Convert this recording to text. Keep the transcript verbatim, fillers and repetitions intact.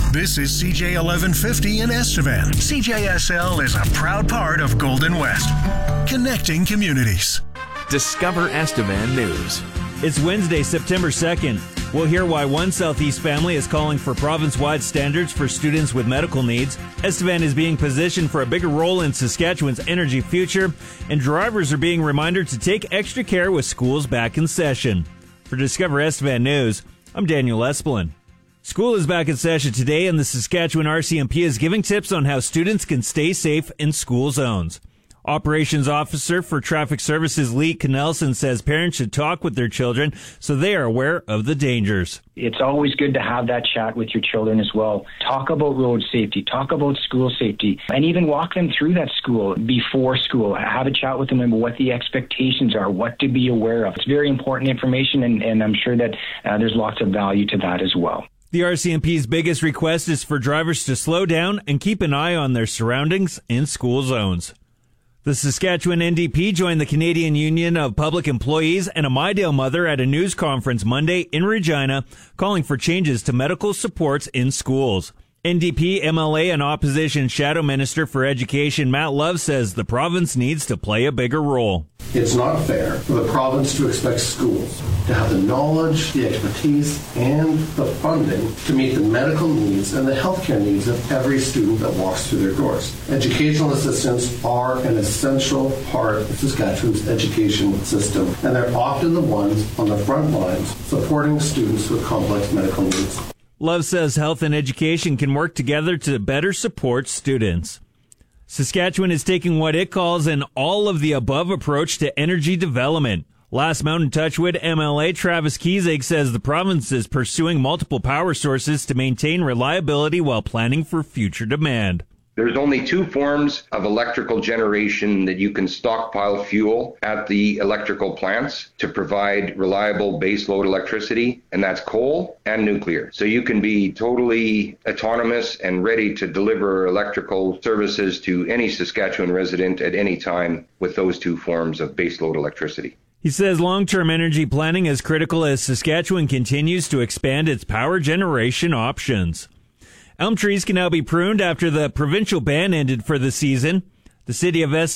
This is C J eleven fifty in Estevan. C J S L is a proud part of Golden West, connecting communities. Discover Estevan News. It's Wednesday, September second. We'll hear why one Southeast family is calling for province-wide standards for students with medical needs. Estevan is being positioned for a bigger role in Saskatchewan's energy future, and drivers are being reminded to take extra care with schools back in session. For Discover Estevan News, I'm Daniel Espelin. School is back in session today, and the Saskatchewan R C M P is giving tips on how students can stay safe in school zones. Operations Officer for Traffic Services Lee Knelson says parents should talk with their children so they are aware of the dangers. It's always good to have that chat with your children as well. Talk about road safety, talk about school safety, and even walk them through that school before school. Have a chat with them about what the expectations are, what to be aware of. It's very important information, and, and I'm sure that uh, there's lots of value to that as well. The R C M P's biggest request is for drivers to slow down and keep an eye on their surroundings in school zones. The Saskatchewan N D P joined the Canadian Union of Public Employees and a Mydale mother at a news conference Monday in Regina, calling for changes to medical supports in schools. N D P, M L A, and Opposition Shadow Minister for Education Matt Love says the province needs to play a bigger role. It's not fair for the province to expect schools to have the knowledge, the expertise, and the funding to meet the medical needs and the healthcare needs of every student that walks through their doors. Educational assistants are an essential part of Saskatchewan's education system, and they're often the ones on the front lines supporting students with complex medical needs. Love says health and education can work together to better support students. Saskatchewan is taking what it calls an all-of-the-above approach to energy development. Last Mountain Touchwood M L A Travis Kiesig says the province is pursuing multiple power sources to maintain reliability while planning for future demand. There's only two forms of electrical generation that you can stockpile fuel at the electrical plants to provide reliable baseload electricity, and that's coal and nuclear. So you can be totally autonomous and ready to deliver electrical services to any Saskatchewan resident at any time with those two forms of baseload electricity. He says long-term energy planning is critical as Saskatchewan continues to expand its power generation options. Elm trees can now be pruned after the provincial ban ended for the season. The city of Est